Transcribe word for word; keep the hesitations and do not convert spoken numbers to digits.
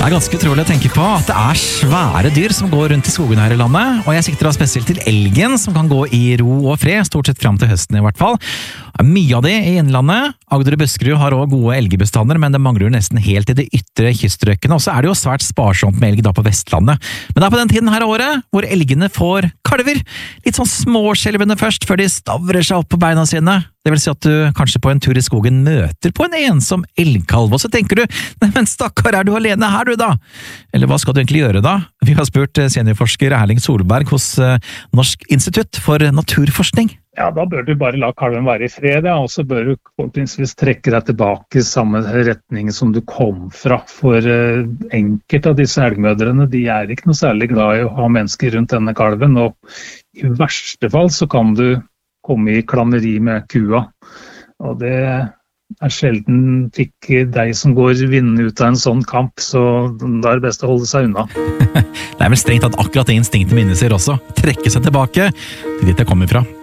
Det er ganske utrolig å tenke på at det er svære dyr som går rundt i skogen her i landet, og jeg sikter da spesielt til elgen som kan gå i ro og fred, stort sett frem til høsten i hvert fall. Det er mye av det i innlandet. Agder og Buskerud har også gode elgebestander, men det mangler nesten helt i det ytre kyststrøkene, og så er det jo svært sparsomt med elg da på Vestlandet. Men det er på den tiden her av året hvor elgene får kalver, litt sånn småskjelvende først, før de stavrer seg opp på beina sine. Det vil si at du kanskje på en tur i skogen møter på en ensom elgkalv, og så tenker du, nei, men stakkar, er du alene her du da? Eller hva skal du egentlig gjøre da? Vi har spurt seniorforsker Erling Solberg hos Norsk institutt for naturforskning. Ja, da bør du bare la kalven være i fred, ja, og så bør du forhåpentligvis trekke deg tilbake i samme retning som du kom fra. For uh, enkelte av disse elgmødrene, de er ikke noe særlig glad i å ha mennesker rundt denne kalven, og i verste fall så kan du komme i klammeri med kua, og det er sjelden ikke deg som går vinnende ut av en sånn kamp, så da er det best å holde seg unna. Det er vel strengt at akkurat det instinktet minnes sier også, trekke seg tilbake til dit det kommer fra.